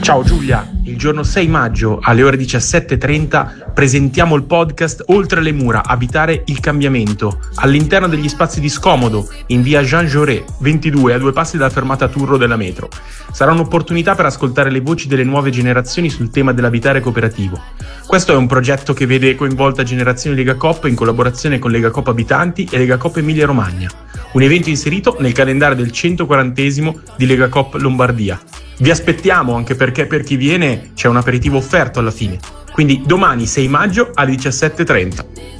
Ciao Giulia, il giorno 6 maggio alle ore 17:30 presentiamo il podcast Oltre le mura, abitare il cambiamento, all'interno degli spazi di Scomodo, in via Jean Jaurès 22, a 2 passi dalla fermata Turro della metro. Sarà un'opportunità per ascoltare le voci delle nuove generazioni sul tema dell'abitare cooperativo. Questo è un progetto che vede coinvolta Generazione Lega Coop in collaborazione con Lega Coop Abitanti e Lega Coop Emilia Romagna. Un evento inserito nel calendario del 140° di Lega Coop Lombardia. Vi aspettiamo, anche perché per chi viene c'è un aperitivo offerto alla fine. Quindi domani 6 maggio alle 17:30.